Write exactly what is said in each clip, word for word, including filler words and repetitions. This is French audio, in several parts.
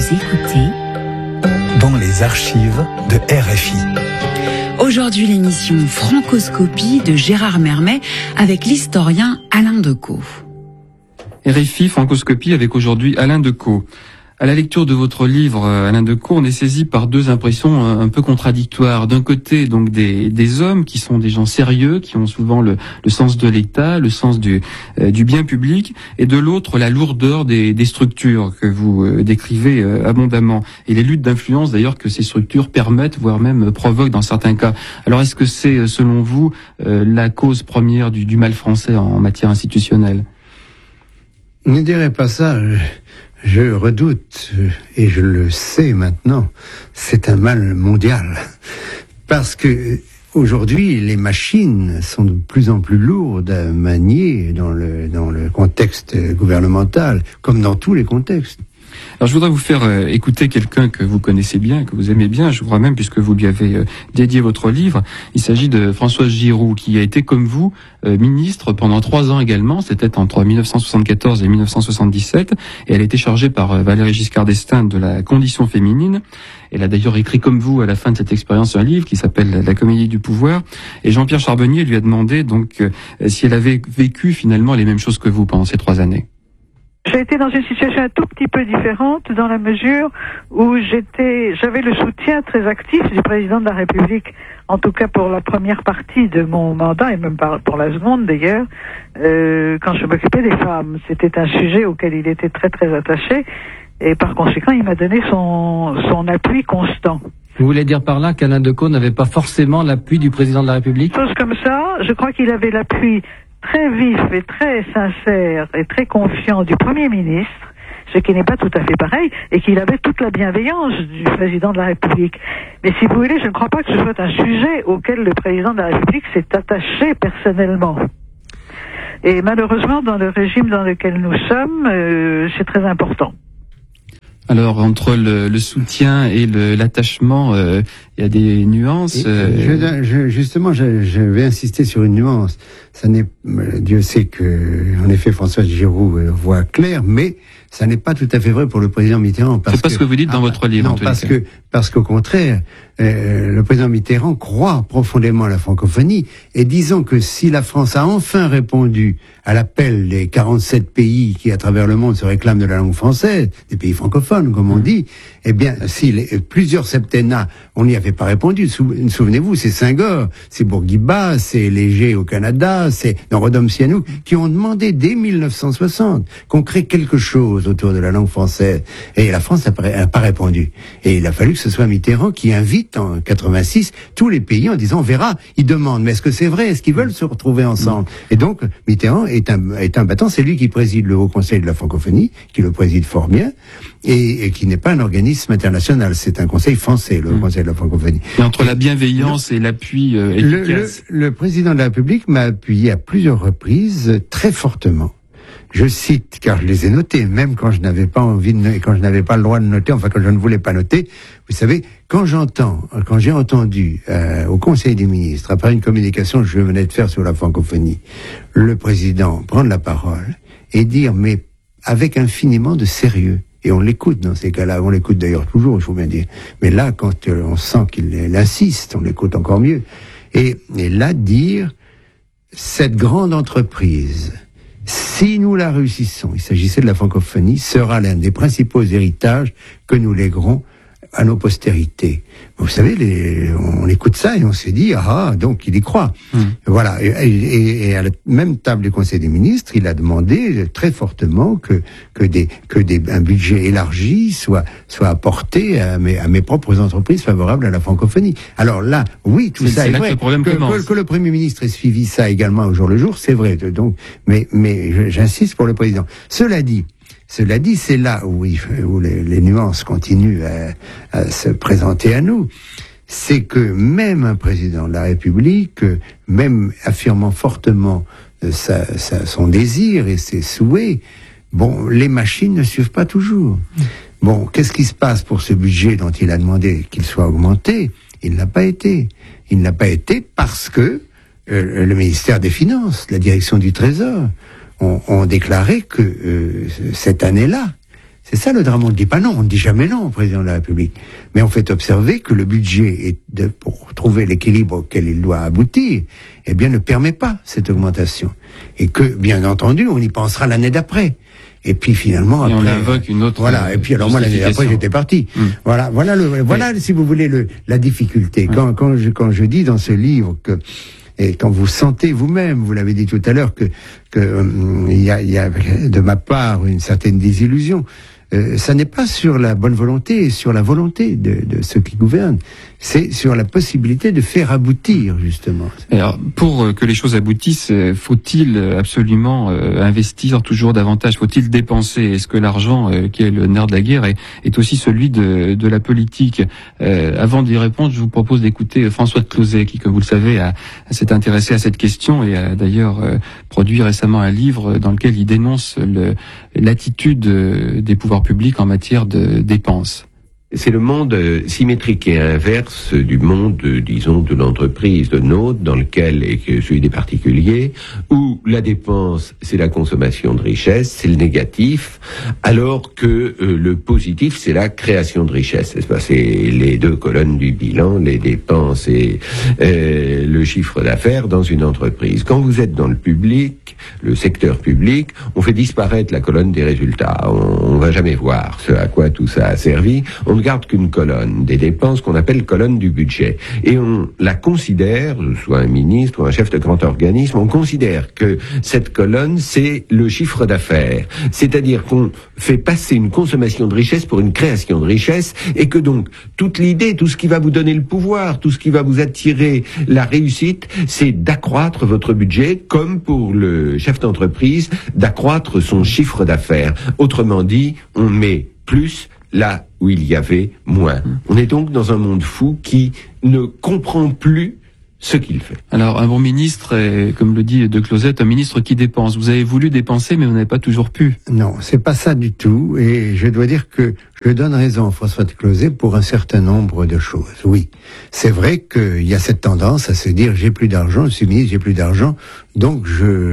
Vous écoutez dans les archives de R F I. Aujourd'hui l'émission Francoscopie de Gérard Mermet avec l'historien Alain Decaux. R F I Francoscopie avec aujourd'hui Alain Decaux. À la lecture de votre livre, Alain Decaux, on est saisi par deux impressions un peu contradictoires. D'un côté, donc des, des hommes qui sont des gens sérieux, qui ont souvent le, le sens de l'État, le sens du, euh, du bien public, et de l'autre, la lourdeur des, des structures que vous euh, décrivez euh, abondamment, et les luttes d'influence d'ailleurs que ces structures permettent, voire même provoquent dans certains cas. Alors, est-ce que c'est, selon vous, euh, la cause première du, du mal français en matière institutionnelle ? Ne dirais pas ça. Je, je redoute, et je le sais maintenant, c'est un mal mondial. Parce que aujourd'hui, les machines sont de plus en plus lourdes à manier dans le, dans le contexte gouvernemental, comme dans tous les contextes. Alors je voudrais vous faire euh, écouter quelqu'un que vous connaissez bien, que vous aimez bien, je crois même, puisque vous lui avez euh, dédié votre livre. Il s'agit de Françoise Giroud, qui a été, comme vous, euh, ministre pendant trois ans également. C'était entre dix-neuf cent soixante-quatorze et dix-neuf cent soixante-dix-sept. Et elle a été chargée par euh, Valéry Giscard d'Estaing de la condition féminine. Elle a d'ailleurs écrit, comme vous, à la fin de cette expérience, un livre qui s'appelle La comédie du pouvoir. Et Jean-Pierre Charbonnier lui a demandé donc euh, si elle avait vécu finalement les mêmes choses que vous pendant ces trois années. J'ai été dans une situation un tout petit peu différente dans la mesure où j'étais, j'avais le soutien très actif du président de la République, en tout cas pour la première partie de mon mandat et même pour la seconde d'ailleurs, euh, quand je m'occupais des femmes. C'était un sujet auquel il était très très attaché et par conséquent il m'a donné son, son appui constant. Vous voulez dire par là qu'Alain Decaux n'avait pas forcément l'appui du président de la République ? Chose comme ça, je crois qu'il avait l'appui très vif et très sincère et très confiant du Premier ministre, ce qui n'est pas tout à fait pareil, et qu'il avait toute la bienveillance du président de la République. Mais si vous voulez, je ne crois pas que ce soit un sujet auquel le président de la République s'est attaché personnellement. Et malheureusement, dans le régime dans lequel nous sommes, euh, c'est très important. Alors, entre le, le soutien et le, l'attachement, euh, il y a des nuances. Euh... Je, je, justement, je, je vais insister sur une nuance. Ça n'est, Dieu sait que, en effet, Françoise Giroud voit clair, mais ça n'est pas tout à fait vrai pour le président Mitterrand. Parce c'est pas que, ce que vous dites dans ah, votre livre. Non, parce que, parce qu'au contraire, euh, le président Mitterrand croit profondément à la francophonie, et disons que si la France a enfin répondu à l'appel des quarante-sept pays qui, à travers le monde, se réclament de la langue française, des pays francophones, comme on dit, eh bien, si les, plusieurs septennats, on n'y avait pas répondu. Souvenez-vous, c'est Senghor, c'est Bourguiba, c'est Léger au Canada, c'est Rodolphe Sihanouk, qui ont demandé dès mille neuf cent soixante qu'on crée quelque chose autour de la langue française. Et la France n'a pas répondu. Et il a fallu que ce soit Mitterrand qui invite en quatre-vingt-six tous les pays en disant, on verra, ils demandent, mais est-ce que c'est vrai? Est-ce qu'ils veulent se retrouver ensemble? Et donc, Mitterrand est un, est un battant, c'est lui qui préside le Haut Conseil de la francophonie, qui le préside fort bien, et, et qui n'est pas un organisme international, c'est un conseil français, le Haut Conseil de la francophonie. Et entre la bienveillance le, et l'appui euh, efficace. Le, le, le président de la République m'a appuyé à plusieurs reprises, très fortement. Je cite, car je les ai notés, même quand je n'avais pas envie de, quand je n'avais pas le droit de noter, enfin quand je ne voulais pas noter. Vous savez, quand j'entends, quand j'ai entendu euh, au Conseil des ministres, après une communication que je venais de faire sur la francophonie, le président prendre la parole et dire, mais avec infiniment de sérieux, et on l'écoute dans ces cas-là, on l'écoute d'ailleurs toujours, il faut bien dire, mais là, quand euh, on sent qu'il insiste, on l'écoute encore mieux, et, et là, dire, cette grande entreprise, si nous la réussissons, il s'agissait de la francophonie, sera l'un des principaux héritages que nous léguerons à nos postérités. Vous savez, les, on écoute ça et on se dit, ah, donc il y croit. Mmh. Voilà. Et, et, et à la même table du Conseil des ministres, il a demandé très fortement que, que des, que des, un budget élargi soit, soit apporté à mes, à mes propres entreprises favorables à la francophonie. Alors là, oui, tout c'est, ça c'est est là vrai. Que le, problème que, que, que le Premier ministre ait suivi ça également au jour le jour, c'est vrai. Donc, mais, mais j'insiste pour le président. Cela dit, Cela dit, c'est là où, il, où les, les nuances continuent à, à se présenter à nous. C'est que même un président de la République, même affirmant fortement sa, sa, son désir et ses souhaits, bon, les machines ne suivent pas toujours. Bon, qu'est-ce qui se passe pour ce budget dont il a demandé qu'il soit augmenté? Il ne l'a pas été. Il ne l'a pas été parce que euh, le ministère des Finances, la direction du Trésor, ont, ont déclaré que euh, cette année-là, C'est ça le drame. On ne dit pas non, on ne dit jamais non au président de la République. Mais on fait observer que le budget, est de, pour trouver l'équilibre auquel il doit aboutir, eh bien, ne permet pas cette augmentation. Et que, bien entendu, on y pensera l'année d'après. Et puis finalement, et après, on invoque une autre. Voilà. Et puis alors moi l'année d'après j'étais parti. Mmh. Voilà, voilà le, voilà Mais... si vous voulez le, la difficulté. Mmh. Quand, quand je, quand je dis dans ce livre que et quand vous sentez vous-même, vous l'avez dit tout à l'heure, que que il euh, y a, y a de ma part une certaine désillusion. Euh, ça n'est pas sur la bonne volonté, sur la volonté de, de ceux qui gouvernent. C'est sur la possibilité de faire aboutir, justement. Alors, pour que les choses aboutissent, faut-il absolument investir toujours davantage? Faut-il dépenser? Est-ce que l'argent, qui est le nerf de la guerre, est, est aussi celui de, de la politique? euh, Avant d'y répondre, je vous propose d'écouter François de Closet, qui, comme vous le savez, a, a s'est intéressé à cette question et a d'ailleurs euh, produit récemment un livre dans lequel il dénonce le, l'attitude des pouvoirs publics en matière de dépenses. C'est le monde symétrique et inverse du monde, disons, de l'entreprise, de nôtre, dans lequel est celui des particuliers, où la dépense, c'est la consommation de richesse, c'est le négatif, alors que euh, le positif, c'est la création de richesse. C'est pas, c'est les deux colonnes du bilan, les dépenses et euh, le chiffre d'affaires dans une entreprise. Quand vous êtes dans le public, le secteur public, on fait disparaître la colonne des résultats. On, on va jamais voir ce à quoi tout ça a servi. On ne garde qu'une colonne des dépenses qu'on appelle colonne du budget. Et on la considère, soit un ministre ou un chef de grand organisme, on considère que cette colonne, c'est le chiffre d'affaires. C'est-à-dire qu'on fait passer une consommation de richesse pour une création de richesse, et que donc, toute l'idée, tout ce qui va vous donner le pouvoir, tout ce qui va vous attirer la réussite, c'est d'accroître votre budget, comme pour le chef d'entreprise, d'accroître son chiffre d'affaires. Autrement dit, on met plus là où il y avait moins. On est donc dans un monde fou qui ne comprend plus ce qu'il fait. Alors, un bon ministre, est, comme le dit De Closet, un ministre qui dépense. Vous avez voulu dépenser, mais vous n'avez pas toujours pu. Non, c'est pas ça du tout. Et je dois dire que je donne raison à François De Closet pour un certain nombre de choses. Oui, c'est vrai qu'il y a cette tendance à se dire j'ai plus d'argent, je suis ministre, j'ai plus d'argent, donc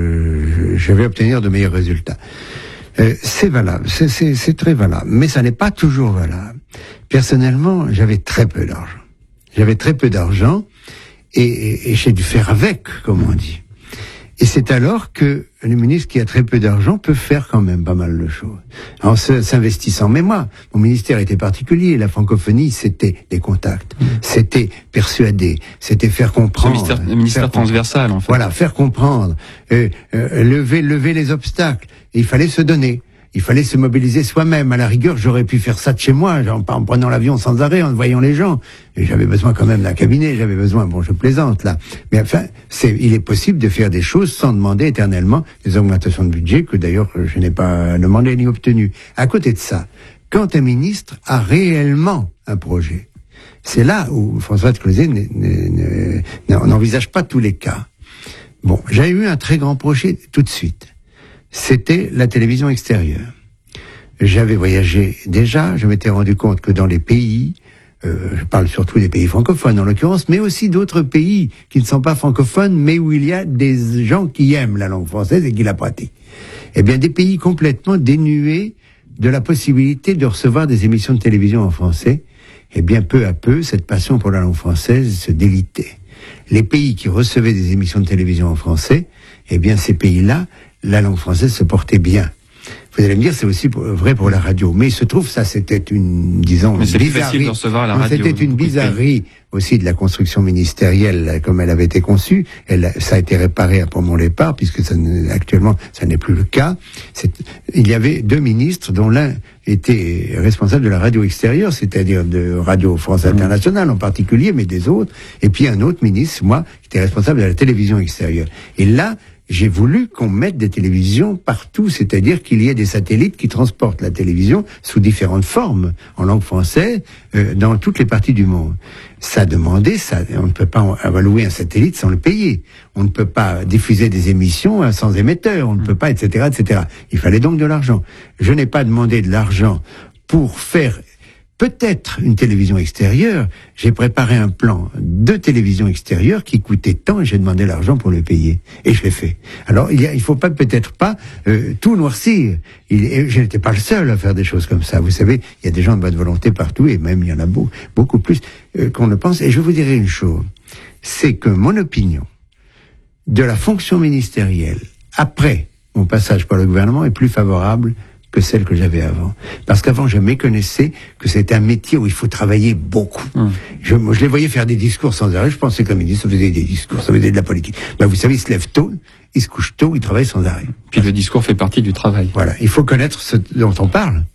je, je vais obtenir de meilleurs résultats. Euh, c'est valable, c'est, c'est, c'est très valable, mais ça n'est pas toujours valable. Personnellement, j'avais très peu d'argent. J'avais très peu d'argent et, et, et j'ai dû faire avec, comme on dit. Et c'est alors que le ministre qui a très peu d'argent peut faire quand même pas mal de choses. En s'investissant. Mais moi, mon ministère était particulier. La francophonie, c'était des contacts. Mmh. C'était persuader. C'était faire comprendre. C'est un ministère, un ministère transversal, en fait. Voilà, faire comprendre. Euh, euh, lever, lever les obstacles. Et il fallait se donner. Il fallait se mobiliser soi-même. À la rigueur, j'aurais pu faire ça de chez moi, genre, en prenant l'avion sans arrêt, en voyant les gens. Et j'avais besoin quand même d'un cabinet, j'avais besoin, bon, je plaisante, là. Mais enfin, c'est, il est possible de faire des choses sans demander éternellement des augmentations de budget, que d'ailleurs, je n'ai pas demandé ni obtenu. À côté de ça, quand un ministre a réellement un projet, c'est là où François de Closet n'envisage pas tous les cas. Bon, j'ai eu un très grand projet tout de suite. C'était la télévision extérieure. J'avais voyagé déjà, je m'étais rendu compte que dans les pays, euh, je parle surtout des pays francophones en l'occurrence, mais aussi d'autres pays qui ne sont pas francophones, mais où il y a des gens qui aiment la langue française et qui la pratiquent. Eh bien, des pays complètement dénués de la possibilité de recevoir des émissions de télévision en français, eh bien, peu à peu, cette passion pour la langue française se délitait. Les pays qui recevaient des émissions de télévision en français, eh bien, ces pays-là, la langue française se portait bien. Vous allez me dire, c'est aussi vrai pour la radio. Mais il se trouve, ça, c'était une, disons, Mais c'est bizarrerie. plus facile de recevoir la radio. C'était une bizarrerie aussi de la construction ministérielle, comme elle avait été conçue. Elle, ça a été réparé après mon départ, puisque ça, actuellement, ça n'est plus le cas. C'est, il y avait deux ministres, dont l'un était responsable de la radio extérieure, c'est-à-dire de Radio France Internationale en particulier, mais des autres. Et puis un autre ministre, moi, qui était responsable de la télévision extérieure. Et là, j'ai voulu qu'on mette des télévisions partout, c'est-à-dire qu'il y ait des satellites qui transportent la télévision sous différentes formes, en langue française, euh, dans toutes les parties du monde. Ça demandait, ça, on ne peut pas louer un satellite sans le payer. On ne peut pas diffuser des émissions sans émetteur, on ne peut pas, et cetera, et cetera. Il fallait donc de l'argent. Je n'ai pas demandé de l'argent pour faire peut-être une télévision extérieure. J'ai préparé un plan de télévision extérieure qui coûtait tant et j'ai demandé l'argent pour le payer. Et je l'ai fait. Alors, il y a, il faut pas, peut-être pas, euh, tout noircir. Il, et je n'étais pas le seul à faire des choses comme ça. Vous savez, il y a des gens de bonne volonté partout et même il y en a beaucoup, beaucoup plus euh, qu'on ne pense. Et je vous dirai une chose. C'est que mon opinion de la fonction ministérielle après mon passage par le gouvernement est plus favorable que celle que j'avais avant. Parce qu'avant, je méconnaissais que c'était un métier où il faut travailler beaucoup. Hum. Je, moi, je les voyais faire des discours sans arrêt. Je pensais comme ils disent, ça faisait des discours, ça faisait de la politique. Ben, vous savez, ils se lèvent tôt, ils se couchent tôt, ils travaillent sans arrêt. Puis le discours fait partie du travail. Voilà. Il faut connaître ce dont on parle.